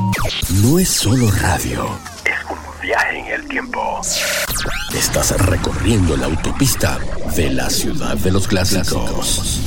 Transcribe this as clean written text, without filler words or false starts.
No es solo radio, es un viaje en el tiempo. Estás recorriendo la autopista de la ciudad de los clásicos.